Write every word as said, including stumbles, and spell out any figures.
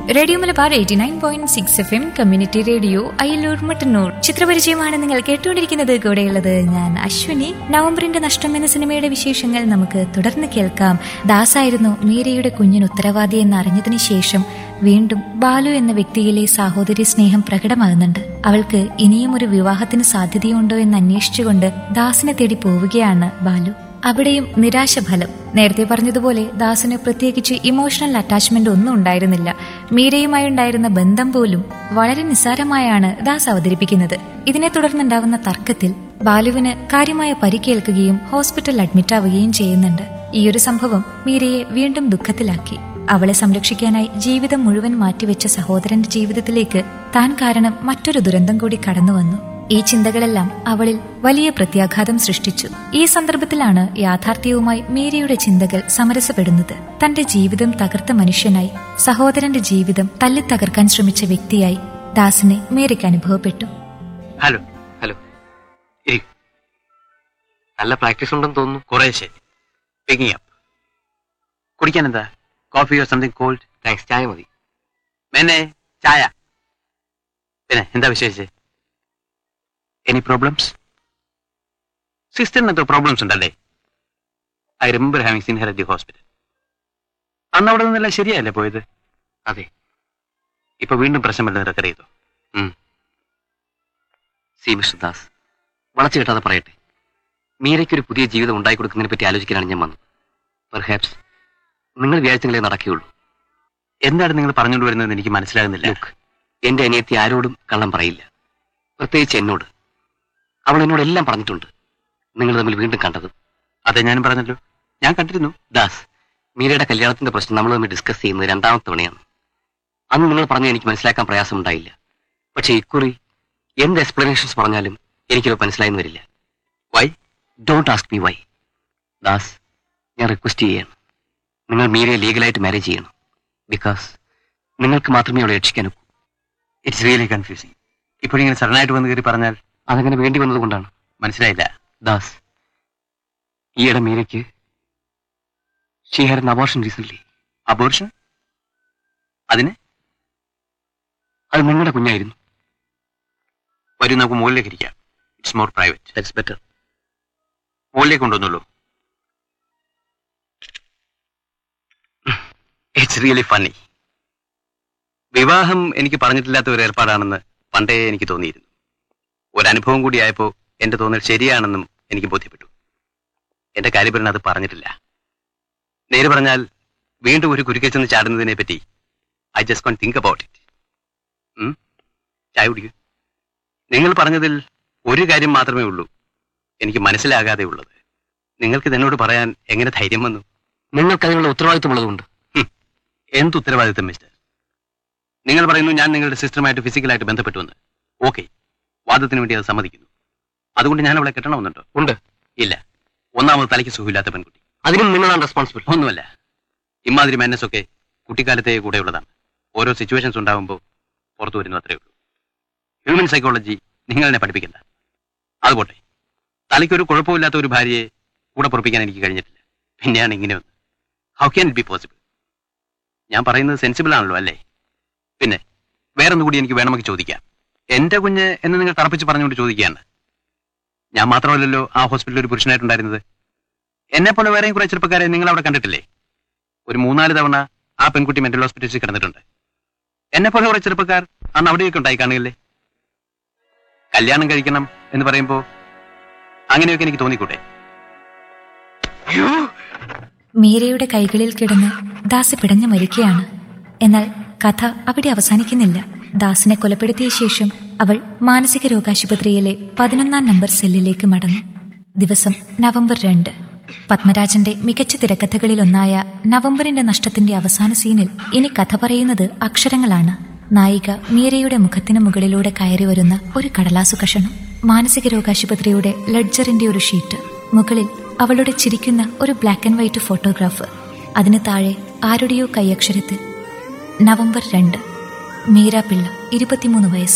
Radio Malabar eighty nine point six F M community radio Ayyallur Mattannur. ചിത്രപരിചയമാണ് നിങ്ങൾ കേട്ടുകൊണ്ടിരിക്കുന്നത്. കൂടെയുള്ളത് ഞാൻ അശ്വിനി. നവംബറിന്റെ നഷ്ടം എന്ന സിനിമയുടെ വിശേഷങ്ങൾ നമുക്ക് തുടർന്ന് കേൾക്കാം. ദാസായിരുന്നു മീരയുടെ കുഞ്ഞിന് ഉത്തരവാദി എന്ന് അറിഞ്ഞതിനു ശേഷം വീണ്ടും ബാലു എന്ന വ്യക്തിയിലെ സാഹോദര്യ സ്നേഹം പ്രകടമാകുന്നുണ്ട്. അവൾക്ക് ഇനിയും ഒരു വിവാഹത്തിന് സാധ്യതയുണ്ടോ എന്ന് അന്വേഷിച്ചുകൊണ്ട് ദാസിനെ തേടി പോവുകയാണ് ബാലു. അവിടെയും നിരാശഫലം. നേരത്തെ പറഞ്ഞതുപോലെ ദാസിന് പ്രത്യേകിച്ച് ഇമോഷണൽ അറ്റാച്ച്മെന്റ് ഒന്നും ഉണ്ടായിരുന്നില്ല. മീരയുമായി ഉണ്ടായിരുന്ന ബന്ധം പോലും വളരെ നിസ്സാരമായാണ് ദാസ് അവതരിപ്പിക്കുന്നത്. ഇതിനെ തുടർന്നുണ്ടാവുന്ന തർക്കത്തിൽ ബാലുവിന് കാര്യമായ പരിക്കേൽക്കുകയും ഹോസ്പിറ്റലിൽ അഡ്മിറ്റാവുകയും ചെയ്യുന്നുണ്ട്. ഈയൊരു സംഭവം മീരയെ വീണ്ടും ദുഃഖത്തിലാക്കി. അവളെ സംരക്ഷിക്കാനായി ജീവിതം മുഴുവൻ മാറ്റിവെച്ച സഹോദരന്റെ ജീവിതത്തിലേക്ക് താൻ കാരണം മറ്റൊരു ദുരന്തം കൂടി കടന്നുവന്നു. ഈ ചിന്തകളെല്ലാം അവളിൽ വലിയ പ്രത്യാഘാതം സൃഷ്ടിച്ചു. ഈ സന്ദർഭത്തിലാണ് യാഥാർത്ഥ്യവുമായി മീരയുടെ ചിന്തകൾ സമരസപ്പെടുന്നത്. തന്റെ ജീവിതം തകർത്ത മനുഷ്യനായി, സഹോദരന്റെ ജീവിതം തല്ലിത്തകർക്കാൻ ശ്രമിച്ച വ്യക്തിയായി ദാസിനെ മീരയ്ക്ക് അനുഭവപ്പെട്ടു. ഹലോ ഹലോ നല്ല പ്രാക്ടീസ് ഉണ്ടെന്ന് തോന്നുന്നു. കുറേശ്ശെ പിക്കിംഗ് അപ്പ്. കുടിക്കാൻ എന്താ? Coffee or something called? Thanks. ചായ മതി. മേനെ ചായ. പിന്നെ എന്താ വിശേഷിച്ച്? Any problems? സിസ്റ്ററിന് എന്തോ പ്രോബ്ലംസ് ഉണ്ടല്ലേ? I remember having scene her at the hospital. അന്ന് അവിടെ നിന്നെല്ലാം ശരിയല്ലേ പോയത്? അതെ. ഇപ്പൊ വീണ്ടും പ്രശ്നം വല്ലതും റെക്കർ ചെയ്തോ? സി മിസ്റ്റർ ദാസ്, വളച്ചു കേട്ടാതെ പറയട്ടെ. മീരയ്ക്കൊരു പുതിയ ജീവിതം ഉണ്ടായി കൊടുക്കുന്നതിനെ പറ്റി ആലോചിക്കാനാണ് ഞാൻ വന്നത്. പെർഹാപ്സ് നിങ്ങൾ വിചാരിച്ചെങ്കിലേ നടക്കുകയുള്ളൂ. എന്താണ് നിങ്ങൾ പറഞ്ഞുകൊണ്ട് വരുന്നതെന്ന് എനിക്ക് മനസ്സിലാകുന്നില്ല. ലുക്ക്, എന്റെ അനിയത്തി ആരോടും കള്ളം പറയില്ല, പ്രത്യേകിച്ച് എന്നോട്. അവൾ എന്നോട് എല്ലാം പറഞ്ഞിട്ടുണ്ട്. നിങ്ങൾ തമ്മിൽ വീണ്ടും കണ്ടത്. അതെ, ഞാനും പറഞ്ഞല്ലോ, ഞാൻ കണ്ടിരുന്നു. ദാസ്, മീരയുടെ കല്യാണത്തിന്റെ പ്രശ്നം നമ്മൾ തമ്മിൽ ഡിസ്കസ് ചെയ്യുന്നത് രണ്ടാമത്തെ തവണയാണ്. അന്ന് നിങ്ങൾ പറഞ്ഞ എനിക്ക് മനസ്സിലാക്കാൻ പ്രയാസമുണ്ടായില്ല. പക്ഷേ ഇക്കുറി എന്ത് എക്സ്പ്ലനേഷൻസ് പറഞ്ഞാലും എനിക്കത് മനസ്സിലായെന്ന് വരില്ല. Y? Don't ask me why. Das, ഞാൻ റിക്വസ്റ്റ് ചെയ്യാണ്, നിങ്ങൾ മീരയെ ലീഗലായിട്ട് മാരേജ് ചെയ്യണം. ബിക്കോസ് നിങ്ങൾക്ക് മാത്രമേ അവളെ രക്ഷിക്കാൻ ഒക്കൂ. It's really confusing. ഇപ്പോഴിങ്ങനെ സഡനായിട്ട് വന്ന് കയറി പറഞ്ഞാൽ അതങ്ങനെ വേണ്ടി വന്നതുകൊണ്ടാണ്. മനസ്സിലായില്ല. ദാസ്, ഈയിടെ മീരയ്ക്ക് she had an abortion recently. Abortion? അതിന്? അത് നിങ്ങളുടെ കുഞ്ഞായിരുന്നു. വരും, നമുക്ക് മുകളിലേക്ക് ഇരിക്കാം. It's more private. That's better. മുകളിലേക്ക് കൊണ്ടുവന്നുള്ളൂ. It's really funny. വിവാഹം എനിക്ക് പറഞ്ഞിട്ടില്ലാത്ത ഒരു ഏർപ്പാടാണെന്ന് പണ്ടേ എനിക്ക് തോന്നിയിരുന്നു. ഒരനുഭവം കൂടിയായപ്പോൾ എന്റെ തോന്നൽ ശരിയാണെന്നും എനിക്ക് ബോധ്യപ്പെട്ടു. എന്റെ കാര്യപരൻ അത് പറഞ്ഞിട്ടില്ല. നേര് പറഞ്ഞാൽ വീണ്ടും ഒരു കുരുക്കേച്ചെന്ന് ചാടുന്നതിനെ പറ്റി I just cone think about it. ചായ കുടിക്കൂ. നിങ്ങൾ പറഞ്ഞതിൽ ഒരു കാര്യം മാത്രമേ ഉള്ളൂ എനിക്ക് മനസ്സിലാകാതെ ഉള്ളത്. നിങ്ങൾക്ക് ഇതെന്നോട് പറയാൻ എങ്ങനെ ധൈര്യം വന്നു? നിങ്ങൾക്ക് അതിനുള്ള ഉത്തരവാദിത്വമുള്ളതുകൊണ്ട്. എന്ത് ഉത്തരവാദിത്വം മിസ്റ്റർ? നിങ്ങൾ പറയുന്നു ഞാൻ നിങ്ങളുടെ സിസ്റ്ററുമായിട്ട് ഫിസിക്കലായിട്ട് ബന്ധപ്പെട്ടുവെന്ന്. ഓക്കെ, വാദത്തിന് വേണ്ടി അത് സമ്മതിക്കുന്നു. അതുകൊണ്ട് ഞാൻ അവളെ കെട്ടണമെന്നുണ്ടോ? ഉണ്ട്. ഇല്ല. ഒന്നാമത് തലയ്ക്ക് സുഖമില്ലാത്ത പെൺകുട്ടി. അതിനും നിങ്ങളാണ് റെസ്പോൺസിബിൾ. ഒന്നുമല്ല. ഇമാതിരി മാനസ് ഒക്കെ കുട്ടിക്കാലത്തെ കൂടെയുള്ളതാണ്. ഓരോ സിറ്റുവേഷൻസ് ഉണ്ടാകുമ്പോൾ പുറത്തു വരുന്നു, അത്രയേ ഉള്ളൂ. ഹ്യൂമൻ സൈക്കോളജി നിങ്ങളെന്നെ പഠിപ്പിക്കണ്ട. അതുപോട്ടെ, തലയ്ക്കൊരു കുഴപ്പമില്ലാത്ത ഒരു ഭാര്യയെ കൂടെ പൊറപ്പിക്കാൻ എനിക്ക് കഴിഞ്ഞിട്ടില്ല. പിന്നെയാണ് ഇങ്ങനെ ഒന്ന്. How can it be possible? ഞാൻ പറയുന്നത് സെൻസിബിൾ ആണല്ലോ അല്ലേ? പിന്നെ വേറൊന്നുകൂടി എനിക്ക് വേണമെങ്കിൽ ചോദിക്കാം. എന്റെ കുഞ്ഞ് എന്ന് നിങ്ങൾ തറപ്പിച്ച് പറഞ്ഞുകൊണ്ട് ചോദിക്കുകയാണ്. ഞാൻ മാത്രമല്ലല്ലോ ആ ഹോസ്പിറ്റലിൽ ഒരു പുരുഷനായിട്ടുണ്ടായിരുന്നത്. എന്നെ പോലെ വേറെയും കുറെ ചെറുപ്പക്കാരെ നിങ്ങൾ അവിടെ കണ്ടിട്ടില്ലേ? ഒരു മൂന്നാല് തവണ ആ പെൺകുട്ടി മെന്റൽ ഹോസ്പിറ്റലിൽ കിടന്നിട്ടുണ്ട്. എന്നെ പോലെ കുറെ ചെറുപ്പക്കാർ അന്ന് അവിടെയൊക്കെ ഉണ്ടായി കാണുകയല്ലേ? കല്യാണം കഴിക്കണം എന്ന് പറയുമ്പോ അങ്ങനെയൊക്കെ എനിക്ക് തോന്നിക്കൂട്ടെ? മീരയുടെ കൈകളിൽ കിടന്ന് ദാസ് പിടഞ്ഞു മരിക്കുകയാണ്. എന്നാൽ കഥ അവിടെ അവസാനിക്കുന്നില്ല. ദാസിനെ കൊലപ്പെടുത്തിയ ശേഷം അവൾ മാനസിക രോഗാശുപത്രിയിലെ പതിനൊന്നാം നമ്പർ സെല്ലിലേക്ക് മടങ്ങും. ദിവസം നവംബർ രണ്ട്. പത്മരാജന്റെ മികച്ച തിരക്കഥകളിലൊന്നായ നവംബറിന്റെ നഷ്ടത്തിന്റെ അവസാന സീനിൽ ഇനി കഥ പറയുന്നത് അക്ഷരങ്ങളാണ്. നായിക മീരയുടെ മുഖത്തിന് മുകളിലൂടെ കയറി വരുന്ന ഒരു കടലാസു കഷണം, മാനസിക രോഗാശുപത്രിയുടെ ലെഡ്ജറിന്റെ ഒരു ഷീറ്റ്, മുകളിൽ അവളുടെ ചിരിക്കുന്ന ഒരു ബ്ലാക്ക് ആൻഡ് വൈറ്റ് ഫോട്ടോഗ്രാഫ്, അതിന് താഴെ ആരുടെയോ കൈയക്ഷരത്തിൽ നവംബർ രണ്ട്. മീര പിള്ള, ഇരുപത്തിമൂന്ന് വയസ്സ്.